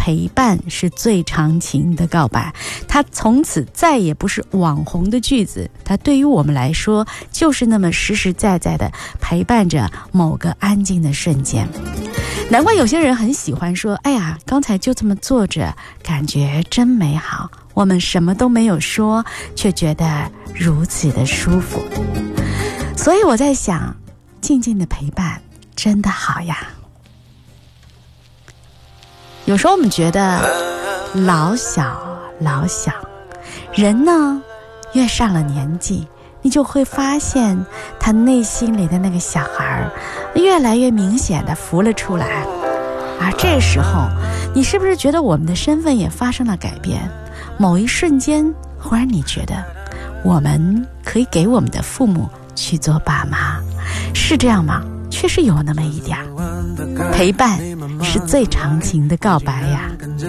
陪伴是最长情的告白，它从此再也不是网红的句子，它对于我们来说就是那么实实在在的陪伴着某个安静的瞬间。难怪有些人很喜欢说，哎呀，刚才就这么坐着，感觉真美好，我们什么都没有说，却觉得如此的舒服。所以我在想，静静的陪伴真的好呀。有时候我们觉得老小，人呢越上了年纪，你就会发现他内心里的那个小孩越来越明显地浮了出来。而这时候，你是不是觉得我们的身份也发生了改变？某一瞬间，忽然你觉得我们可以给我们的父母去做爸妈，是这样吗？确实有那么一点。陪伴是最长情的告白呀。